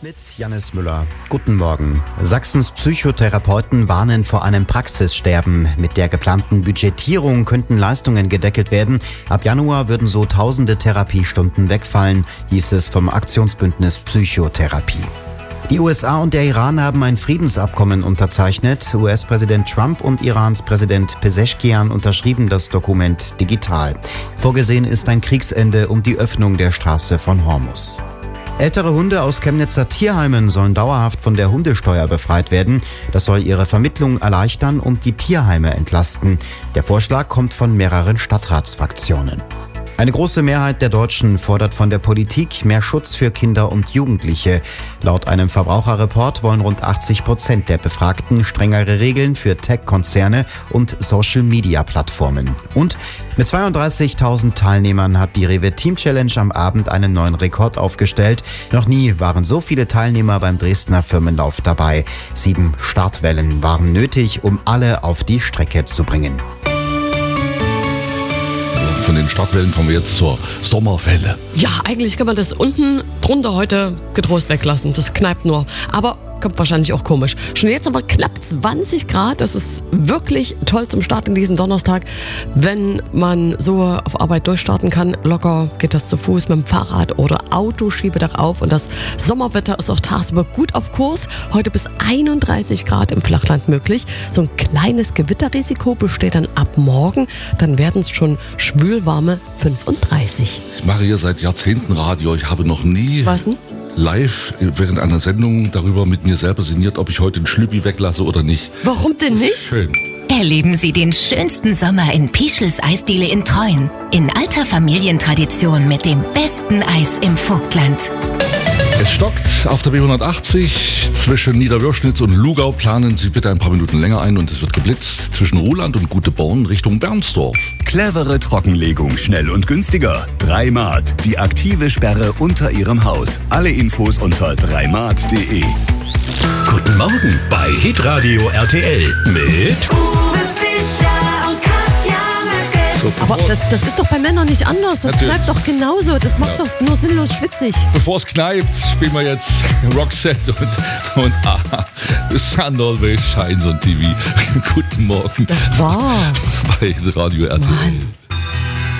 Mit Jannis Müller. Guten Morgen. Sachsens Psychotherapeuten warnen vor einem Praxissterben. Mit der geplanten Budgetierung könnten Leistungen gedeckelt werden. Ab Januar würden so tausende Therapiestunden wegfallen, hieß es vom Aktionsbündnis Psychotherapie. Die USA und der Iran haben ein Friedensabkommen unterzeichnet. US-Präsident Trump und Irans Präsident Pezeshkian unterschrieben das Dokument digital. Vorgesehen ist ein Kriegsende und die Öffnung der Straße von Hormuz. Ältere Hunde aus Chemnitzer Tierheimen sollen dauerhaft von der Hundesteuer befreit werden. Das soll ihre Vermittlung erleichtern und die Tierheime entlasten. Der Vorschlag kommt von mehreren Stadtratsfraktionen. Eine große Mehrheit der Deutschen fordert von der Politik mehr Schutz für Kinder und Jugendliche. Laut einem Verbraucherreport wollen rund 80% der Befragten strengere Regeln für Tech-Konzerne und Social-Media-Plattformen. Und mit 32.000 Teilnehmern hat die Rewe Team Challenge am Abend einen neuen Rekord aufgestellt. Noch nie waren so viele Teilnehmer beim Dresdner Firmenlauf dabei. 7 Startwellen waren nötig, um alle auf die Strecke zu bringen. Von den Startwellen kommen wir jetzt zur Sommerwelle. Ja, eigentlich kann man das unten drunter heute getrost weglassen. Das kneipt nur. Aber kommt wahrscheinlich auch komisch. Schon jetzt aber knapp 20 Grad. Das ist wirklich toll zum Start in diesen Donnerstag. Wenn man so auf Arbeit durchstarten kann, locker geht das zu Fuß, mit dem Fahrrad oder Auto, Schiebedach auf. Und das Sommerwetter ist auch tagsüber gut auf Kurs. Heute bis 31 Grad im Flachland möglich. So ein kleines Gewitterrisiko besteht dann ab morgen. Dann werden es schon schwülwarme 35. Ich mache hier seit Jahrzehnten Radio. Ich habe noch nie Was denn? live während einer Sendung darüber mit mir selber sinniert, ob ich heute den Schlüppi weglasse oder nicht. Warum denn nicht? Schön. Erleben Sie den schönsten Sommer in Pischels Eisdiele in Treuen. In alter Familientradition mit dem besten Eis im Vogtland. Es stockt auf der B180 zwischen Niederwürschnitz und Lugau. Planen Sie bitte ein paar Minuten länger ein und es wird geblitzt zwischen Ruhland und Guteborn Richtung Bernsdorf. Clevere Trockenlegung, schnell und günstiger. 3Mart, die aktive Sperre unter Ihrem Haus. Alle Infos unter 3mart.de. Guten Morgen bei Hitradio RTL mit Uwe Fischer und Katja Möcke. Aber das ist doch bei Männern nicht anders. Das Natürlich. kneipt doch genauso. Das macht doch nur sinnlos schwitzig. Bevor es kneipt, spielen wir jetzt Roxette und The Sun Always Shines on TV. Guten Morgen Wow. bei Radio RTL. Mann.